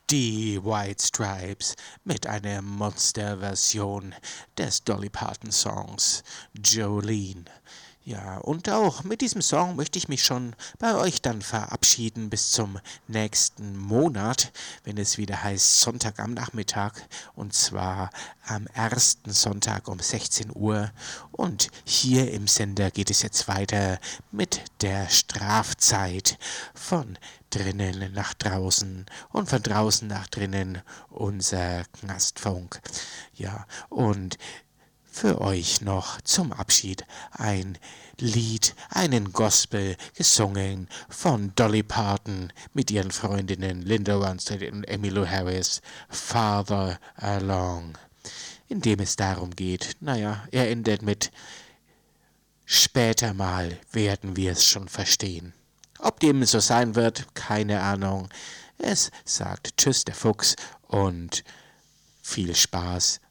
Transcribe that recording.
Die White Stripes mit einer Monsterversion des Dolly Parton Songs Jolene. Ja, und auch mit diesem Song möchte ich mich schon bei euch dann verabschieden bis zum nächsten Monat, wenn es wieder heißt Sonntag am Nachmittag, und zwar am ersten Sonntag um 16 Uhr. Und hier im Sender geht es jetzt weiter mit der Strafzeit von drinnen nach draußen und von draußen nach drinnen, unser Knastfunk. Ja, und für euch noch zum Abschied ein Lied, einen Gospel, gesungen von Dolly Parton mit ihren Freundinnen Linda Ronstadt und Emmylou Harris, Farther Along, in dem es darum geht, er endet mit später mal werden wir es schon verstehen. Ob dem so sein wird, keine Ahnung. Es sagt Tschüss der Fuchs und viel Spaß